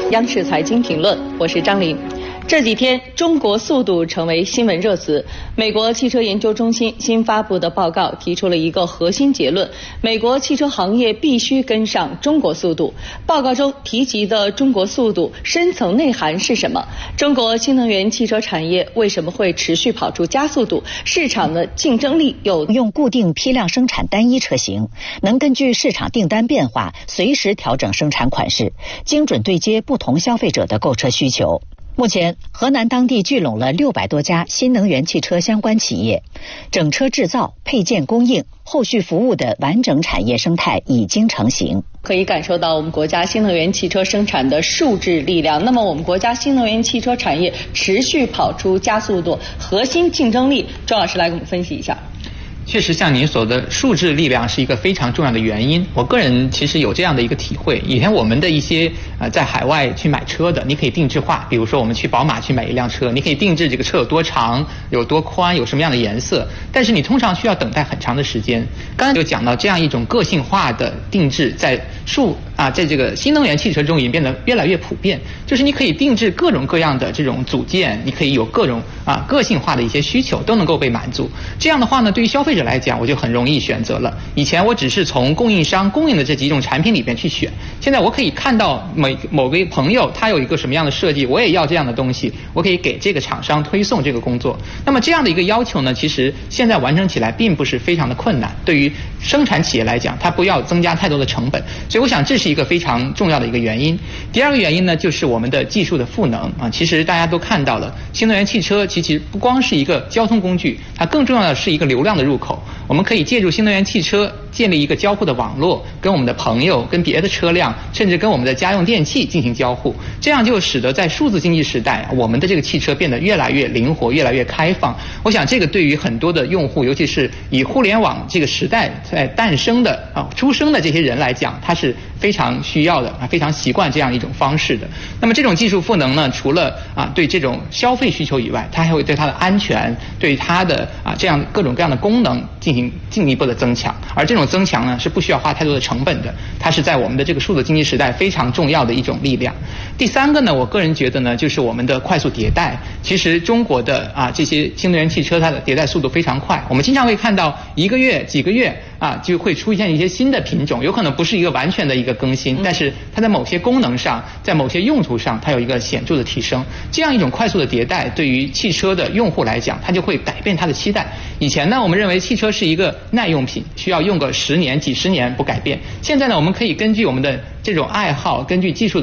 央视财经评论，我是张琳。这几天，中国速度成为新闻热词。美国汽车研究中心新发布的报告提出了一个核心结论：美国汽车行业必须跟上中国速度。报告中提及的中国速度深层内涵是什么？中国新能源汽车产业为什么会持续跑出加速度？市场的竞争力有用固定批量生产单一车型，能根据市场订单变化随时调整生产款式，精准对接不同消费者的购车需求。目前，河南当地聚拢了600多家新能源汽车相关企业，整车制造、配件供应、后续服务的完整产业生态已经成型。 可以感受到我们国家新能源汽车生产的数字力量。那么，我们国家新能源汽车产业持续跑出加速度，核心竞争力，周老师来给我们分析一下。 确实，像您所的数字力量是一个非常重要的原因。我个人其实有这样的一个体会，以前我们的一些在海外去买车的，你可以定制化，比如说我们去宝马去买一辆车，你可以定制这个车有多长、有多宽、有什么样的颜色，但是你通常需要等待很长的时间。刚才就讲到这样一种个性化的定制，在这个新能源汽车中已经变得越来越普遍，就是你可以定制各种各样的这种组件，你可以有各种个性化的一些需求都能够被满足。这样的话呢，对于消费者来讲，我就很容易选择了。以前我只是从供应商供应的这几种产品里边去选，现在我可以看到某个朋友他有一个什么样的设计，我也要这样的东西，我可以给这个厂商推送这个工作。那么这样的一个要求呢，其实现在完成起来并不是非常的困难，对于生产企业来讲，它不要增加太多的成本，所以我想这是一个非常重要的一个原因。第二个原因呢，就是我们的技术的赋能其实大家都看到了，新能源汽车其实不光是一个交通工具，它更重要的是一个流量的入口。我们可以借助新能源汽车建立一个交互的网络，跟我们的朋友、跟别的车辆，甚至跟我们的家用电器进行交互，这样就使得在数字经济时代，我们的这个汽车变得越来越灵活、越来越开放。我想这个对于很多的用户，尤其是以互联网这个时代在诞生的出生的这些人来讲，它是非常需要的非常习惯这样一种方式的。那么这种技术赋能呢，除了对这种消费需求以外，它还会对它的安全、对它的这样各种各样的功能进行进一步的增强。而这种增强呢，是不需要花太多的成本的，它是在我们的这个数字经济时代非常重要的一种力量。第三个呢，我个人觉得呢，就是我们的快速迭代。其实中国的这些新能源汽车它的迭代速度非常快，我们经常会看到1个月、几个月就会出现一些新的品种，有可能不是一个完全的一个更新，但是它在某些功能上，在某些用途上，它有一个显著的提升。这样一种快速的迭代，对于汽车的用户来讲，它就会改变它的期待。以前呢，我们认为汽车是一个耐用品，需要用个10年、几十年不改变。现在呢，我们可以根据我们的这种爱好，根据技术